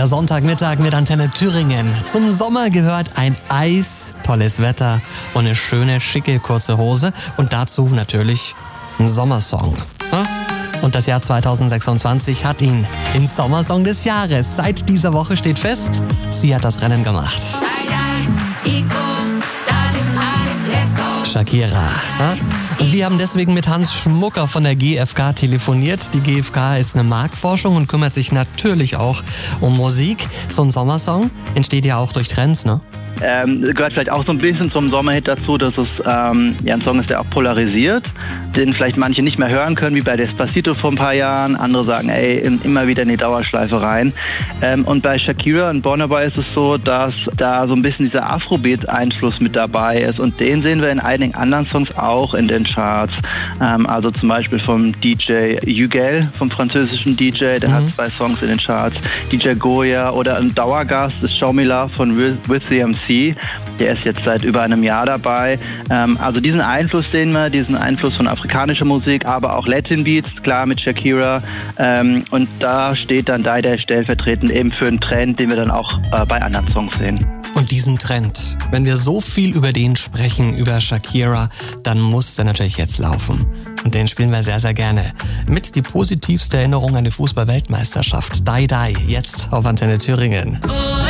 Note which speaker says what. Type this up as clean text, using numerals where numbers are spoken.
Speaker 1: euer Sonntagmittag mit Antenne Thüringen. Zum Sommer gehört ein Eis, tolles Wetter und eine schöne, schicke, kurze Hose. Und dazu natürlich ein Sommersong. Und das Jahr 2026 hat ihn den Sommersong des Jahres. Seit dieser Woche steht fest, sie hat das Rennen gemacht. Shakira. Und wir haben deswegen mit Hans Schmucker von der GfK telefoniert. Die GfK ist eine Marktforschung und kümmert sich natürlich auch um Musik. So ein Sommersong entsteht ja auch durch Trends, ne?
Speaker 2: Gehört vielleicht auch so ein bisschen zum Sommerhit dazu, dass es ein Song ist, der auch polarisiert, den vielleicht manche nicht mehr hören können, wie bei Despacito vor ein paar Jahren. Andere sagen, immer wieder in die Dauerschleife rein. Und bei Shakira und Burna Boy ist es so, dass da so ein bisschen dieser Afrobeat-Einfluss mit dabei ist. Und den sehen wir in einigen anderen Songs auch in den Charts. Also zum Beispiel vom DJ Hugel, vom französischen DJ, der hat 2 Songs in den Charts. DJ Goya oder ein Dauergast ist Show Me Love von With the MC. Der ist jetzt seit über einem Jahr dabei. Also diesen Einfluss sehen wir, diesen Einfluss von afrikanischer Musik, aber auch Latin Beats, klar mit Shakira. Und da steht dann Day stellvertretend eben für einen Trend, den wir dann auch bei anderen Songs sehen.
Speaker 1: Und diesen Trend, wenn wir so viel über den sprechen, über Shakira, dann muss der natürlich jetzt laufen. Und den spielen wir sehr, sehr gerne. Mit die positivste Erinnerung an die Fußball-Weltmeisterschaft. Die, jetzt auf Antenne Thüringen.